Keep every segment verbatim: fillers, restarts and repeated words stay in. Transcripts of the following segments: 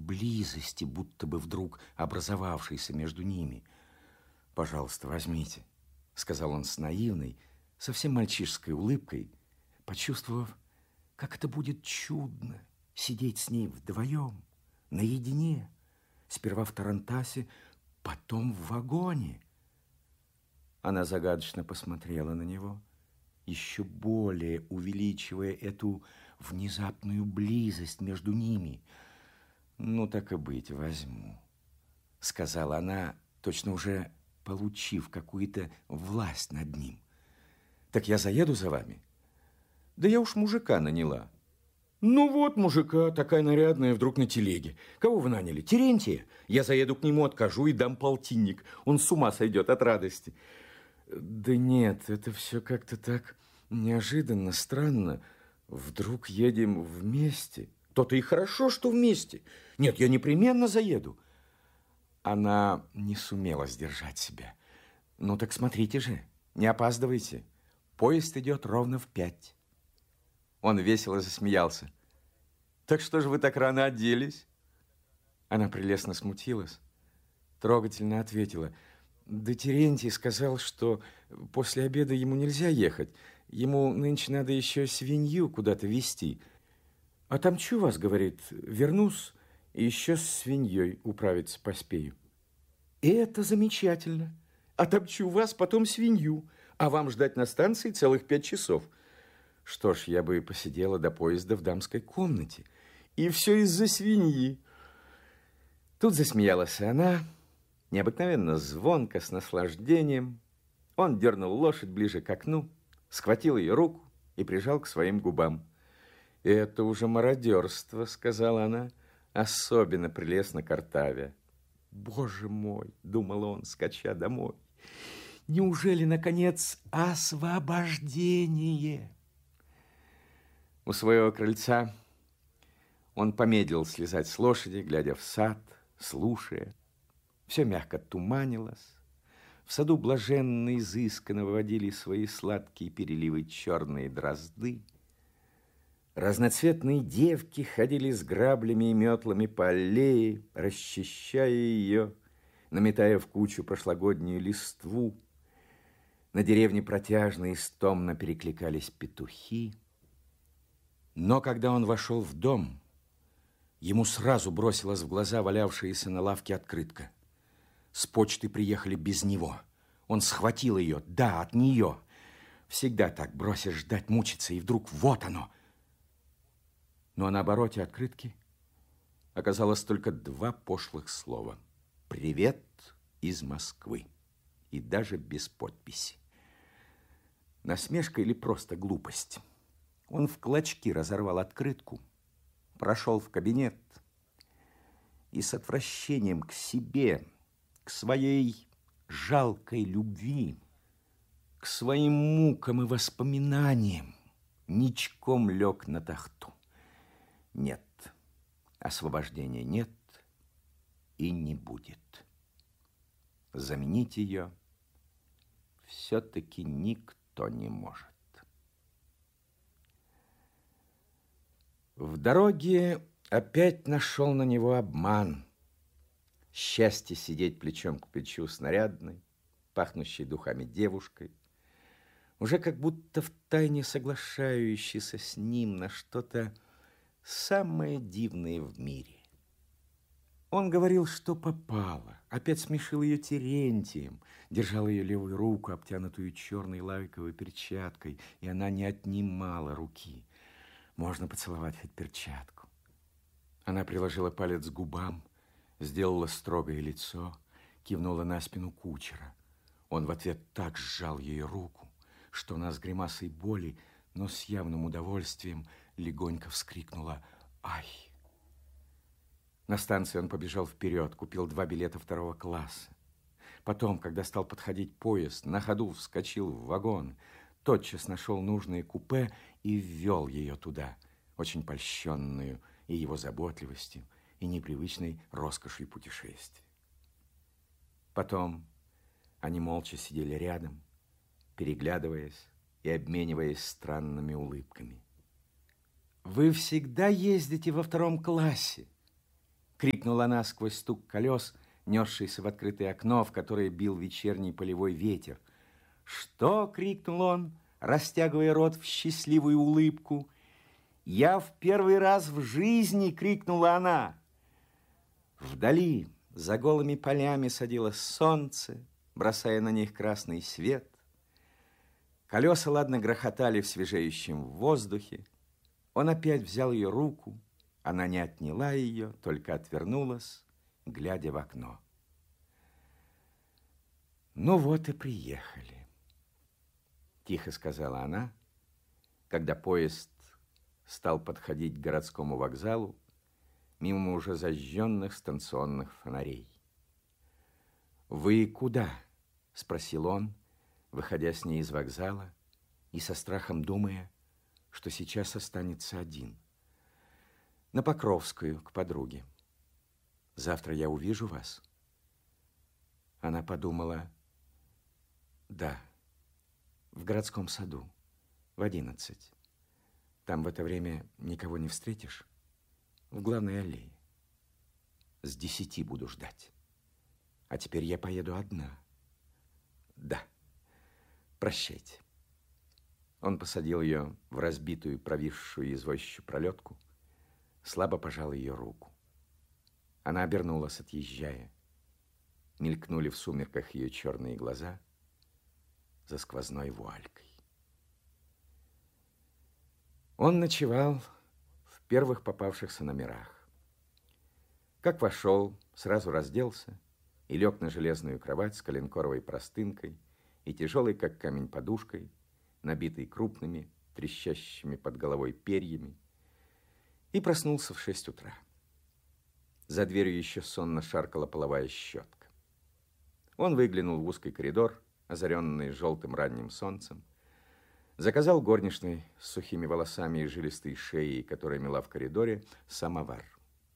близости, будто бы вдруг образовавшейся между ними. «Пожалуйста, возьмите», — сказал он с наивной, совсем мальчишеской улыбкой, почувствовав, как это будет чудно сидеть с ней вдвоем, наедине, сперва в тарантасе, потом в вагоне. Она загадочно посмотрела на него, еще более увеличивая эту внезапную близость между ними. «Ну, так и быть, возьму», — сказала она, точно уже получив какую-то власть над ним. «Так я заеду за вами?» «Да я уж мужика наняла». «Ну вот мужика, такая нарядная, вдруг на телеге. Кого вы наняли? Терентия? Я заеду к нему, откажу и дам полтинник. Он с ума сойдет от радости». «Да нет, это все как-то так неожиданно, странно. Вдруг едем вместе». «То-то и хорошо, что вместе. Нет, я непременно заеду». Она не сумела сдержать себя. «Ну так смотрите же, не опаздывайте. Поезд идет ровно в пять». Он весело засмеялся. «Так что же вы так рано оделись?» Она прелестно смутилась, трогательно ответила: «Да Терентий сказал, что после обеда ему нельзя ехать. Ему нынче надо еще свинью куда-то везти. Отомчу вас, — говорит, — вернусь, и еще с свиньей управиться поспею». «Это замечательно. Отомчу вас, потом свинью, а вам ждать на станции целых пять часов». «Что ж, я бы посидела до поезда в дамской комнате». «И все из-за свиньи». Тут засмеялась она, необыкновенно звонко, с наслаждением. Он дернул лошадь ближе к окну, схватил ее руку и прижал к своим губам. «Это уже мародерство», — сказала она, особенно прелестно картавя. «Боже мой!» — думал он, скача домой. «Неужели, наконец, освобождение?» У своего крыльца он помедлил слезать с лошади, глядя в сад, слушая. Все мягко туманилось. В саду блаженно изысканно выводили свои сладкие переливы черные дрозды. Разноцветные девки ходили с граблями и метлами по аллее, расчищая ее, наметая в кучу прошлогоднюю листву. На деревне протяжно и стомно перекликались петухи. Но когда он вошел в дом, ему сразу бросилась в глаза валявшаяся на лавке открытка. С почты приехали без него. Он схватил ее, да, от нее. Всегда так бросишь ждать, мучиться, и вдруг вот оно. Но на обороте открытки оказалось только два пошлых слова: «Привет из Москвы», и даже без подписи. Насмешка или просто глупость? Он в клочки разорвал открытку, прошел в кабинет и с отвращением к себе, к своей жалкой любви, к своим мукам и воспоминаниям ничком лег на тахту. Нет, освобождения нет и не будет. Заменить ее все-таки никто не может. В дороге опять нашел на него обман. Счастье сидеть плечом к плечу с нарядной, пахнущей духами девушкой, уже как будто втайне соглашающейся с ним на что-то самое дивное в мире. Он говорил, что попало, опять смешил ее Терентием, держал ее левую руку, обтянутую черной лайковой перчаткой, и она не отнимала руки. Можно поцеловать хоть перчатку. Она приложила палец к губам, сделала строгое лицо, кивнула на спину кучера. Он в ответ так сжал ее руку, что она с гримасой боли, но с явным удовольствием легонько вскрикнула: «Ай!». На станции он побежал вперед, купил два билета второго класса. Потом, когда стал подходить поезд, на ходу вскочил в вагон, тотчас нашел нужное купе и ввел ее туда, очень польщенную и его заботливостью, и непривычной роскошью путешествия. Потом они молча сидели рядом, переглядываясь и обмениваясь странными улыбками. «Вы всегда ездите во втором классе?» крикнула она сквозь стук колес, несшийся в открытое окно, в которое бил вечерний полевой ветер. «Что?» — крикнул он, растягивая рот в счастливую улыбку. «Я в первый раз в жизни!» — крикнула она. Вдали, за голыми полями, садилось солнце, бросая на них красный свет. Колеса ладно грохотали в свежеющем воздухе. Он опять взял ее руку. Она не отняла ее, только отвернулась, глядя в окно. «Ну вот и приехали», — тихо сказала она, когда поезд стал подходить к городскому вокзалу мимо уже зажженных станционных фонарей. «Вы куда?» — спросил он, выходя с ней из вокзала и со страхом думая, что сейчас останется один. «На Покровскую, к подруге. Завтра я увижу вас». Она подумала: «Да, в городском саду, в одиннадцать. Там в это время никого не встретишь, в главной аллее. С десяти буду ждать. А теперь я поеду одна. Да, прощайте». Он посадил ее в разбитую, провисшую извозчую пролетку, слабо пожал ее руку. Она обернулась, отъезжая. Мелькнули в сумерках ее черные глаза за сквозной вуалькой. Он ночевал в первых попавшихся номерах. Как вошел, сразу разделся и лег на железную кровать с коленкоровой простынкой и тяжелой, как камень, подушкой, набитой крупными, трещащими под головой перьями, и проснулся в шесть утра. За дверью еще сонно шаркала половая щетка. Он выглянул в узкий коридор, озаренный желтым ранним солнцем, заказал горничной с сухими волосами и жилистой шеей, которая мела в коридоре, самовар.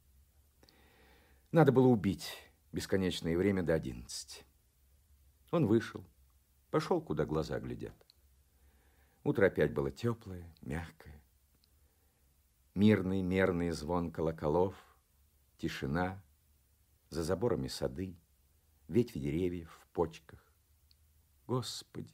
Надо было убить бесконечное время до одиннадцати. Он вышел, пошел, куда глаза глядят. Утро опять было теплое, мягкое. Мирный, мерный звон колоколов, тишина, за заборами сады, ветви деревьев в почках. Господи,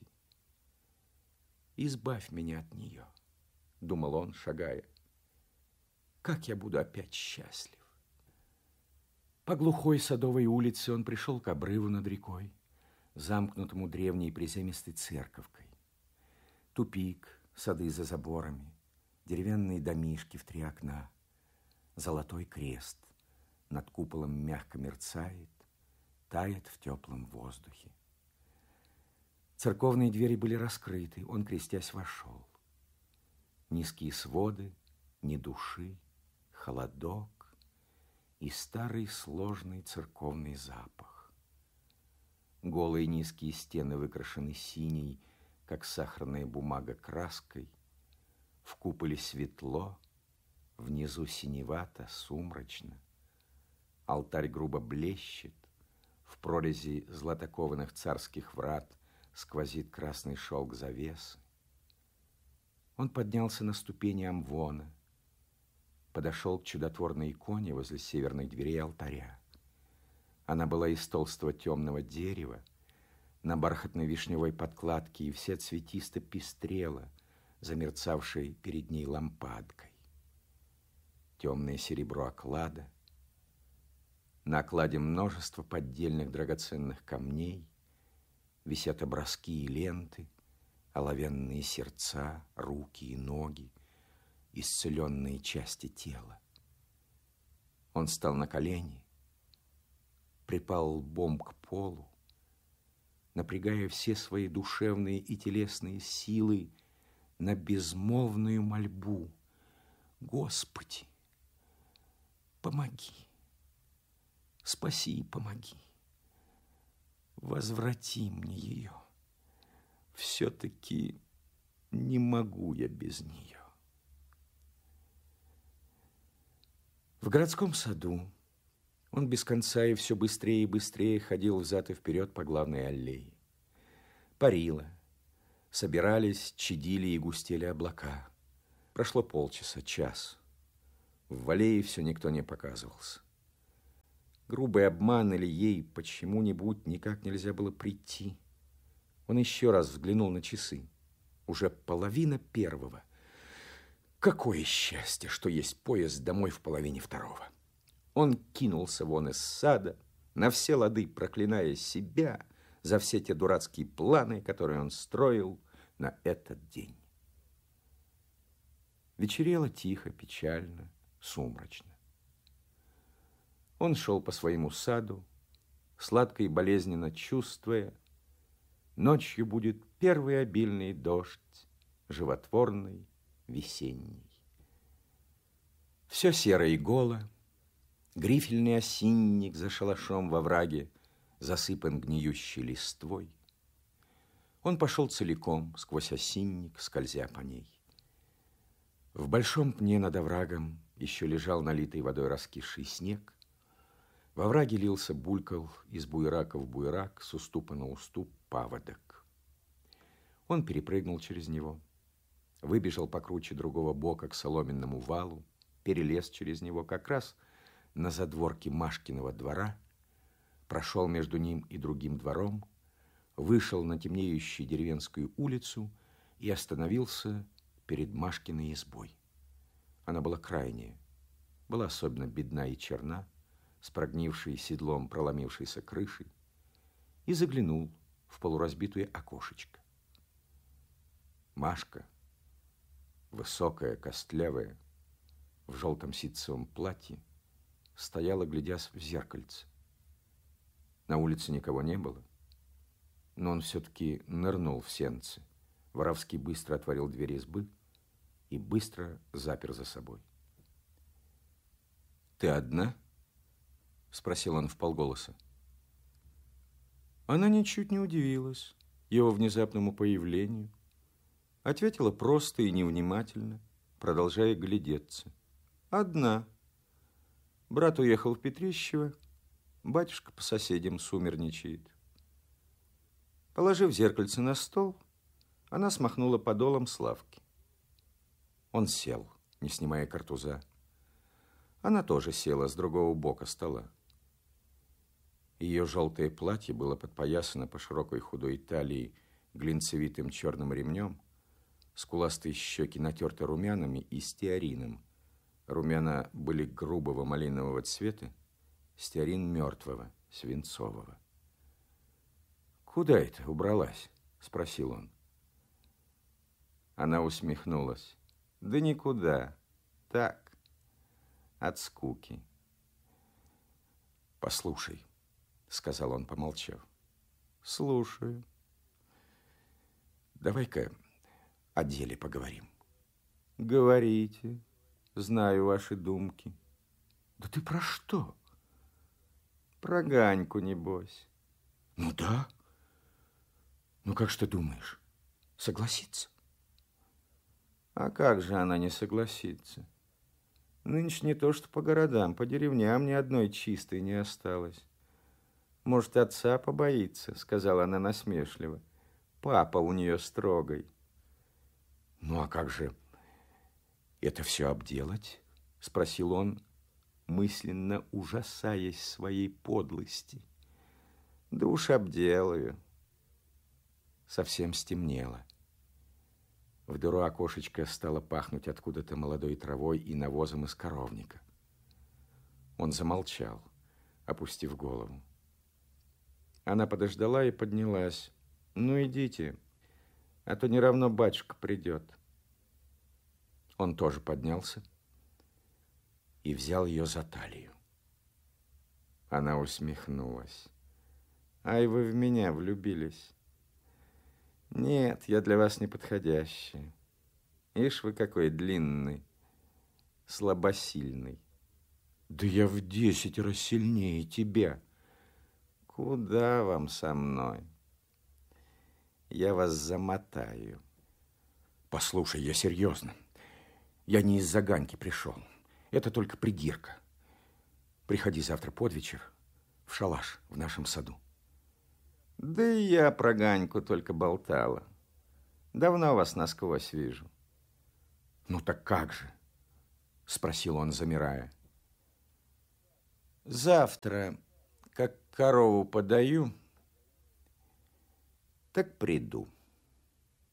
избавь меня от нее, думал он, шагая. Как я буду опять счастлив. По глухой садовой улице он пришел к обрыву над рекой, замкнутому древней приземистой церковкой. Тупик, сады за заборами, деревянные домишки в три окна, золотой крест над куполом мягко мерцает, тает в теплом воздухе. Церковные двери были раскрыты, он, крестясь, вошел. Низкие своды, ни души, холодок и старый сложный церковный запах. Голые низкие стены выкрашены синей, как сахарная бумага, краской. В куполе светло, внизу синевато, сумрачно. Алтарь грубо блещет, в прорези златокованных царских врат сквозит красный шелк завесы. Он поднялся на ступени амвона, подошел к чудотворной иконе возле северной двери алтаря. Она была из толстого темного дерева, на бархатной вишневой подкладке, и вся цветисто пестрела, замерцавшей перед ней лампадкой. Темное серебро оклада, на окладе множество поддельных драгоценных камней, висят образки и ленты, оловянные сердца, руки и ноги, исцеленные части тела. Он встал на колени, припал лбом к полу, напрягая все свои душевные и телесные силы на безмолвную мольбу: «Господи, помоги, спаси и помоги, возврати мне ее, все-таки не могу я без нее». В городском саду он без конца и все быстрее и быстрее ходил взад и вперед по главной аллее. Парило, собирались, чадили и густели облака. Прошло полчаса, час. В аллее все никто не показывался. грубый обман или ей почему-нибудь никак нельзя было прийти. Он еще раз взглянул на часы. Уже половина первого. Какое счастье, что есть поезд домой в половине второго. Он кинулся вон из сада, на все лады проклиная себя за все те дурацкие планы, которые он строил на этот день. Вечерело тихо, печально, сумрачно. Он шел по своему саду, сладко и болезненно чувствуя, ночью будет первый обильный дождь, животворный, весенний. Все серо и голо, грифельный осинник за шалашом во враге засыпан гниющей листвой. Он пошел целиком сквозь осинник, скользя по ней. В большом пне над оврагом еще лежал налитый водой раскисший снег. Во враге лился, булькал из буерака в буерак, с уступа на уступ паводок. Он перепрыгнул через него, выбежал покруче другого бока к соломенному валу, перелез через него как раз на задворке Машкиного двора, прошел между ним и другим двором, вышел на темнеющую деревенскую улицу и остановился перед Машкиной избой. Она была крайняя, была особенно бедна и черна, с прогнившей седлом проломившейся крышей, и заглянул в полуразбитое окошечко. Машка, высокая, костлявая, в желтом ситцевом платье, стояла, глядясь в зеркальце. На улице никого не было, но он все-таки нырнул в сенцы, воровски быстро отворил дверь избы и быстро запер за собой. «Ты одна?» — спросил он вполголоса. Она ничуть не удивилась его внезапному появлению, ответила просто и невнимательно, продолжая глядеться. «Одна. Брат уехал в Петрищево, батюшка по соседям сумерничает». Положив зеркальце на стол, она смахнула подолом с лавки. Он сел, не снимая картуза. Она тоже села с другого бока стола. Ее желтое платье было подпоясано по широкой худой талии глинцевитым черным ремнем, скуластые щеки натерты румянами и стеарином. Румяна были грубого малинового цвета, стеарин мертвого, свинцового. «Куда это убралась?» — спросил он. Она усмехнулась. «Да никуда. Так, от скуки». «Послушай», — сказал он, помолчав. «Слушаю». «Давай-ка о деле поговорим». «Говорите. Знаю ваши думки». «Да ты про что?» «Про Ганьку, небось». «Ну да. Ну как же ты думаешь, согласится?» «А как же она не согласится? Нынче не то, что по городам, по деревням ни одной чистой не осталось. Может, отца побоится», — сказала она насмешливо. «Папа у нее строгой». «Ну а как же это все обделать?» — спросил он, мысленно ужасаясь своей подлости. «Да уж обделаю». Совсем стемнело. В дыру окошечко стало пахнуть откуда-то молодой травой и навозом из коровника. Он замолчал, опустив голову. Она подождала и поднялась. «Ну, идите, а то не равно батюшка придет». Он тоже поднялся и взял ее за талию. Она усмехнулась. «Ай, вы в меня влюбились». «Нет, я для вас не подходящая. Ишь вы какой длинный, слабосильный». «Да я в десятеро сильнее тебя». «Куда вам со мной? Я вас замотаю». «Послушай, я серьезно. Я не из-за Ганьки пришел. Это только придирка. Приходи завтра под вечер в шалаш в нашем саду». «Да и я про Ганьку только болтала. Давно вас насквозь вижу». «Ну так как же?» — спросил он, замирая. «Завтра Как корову подаю, так приду.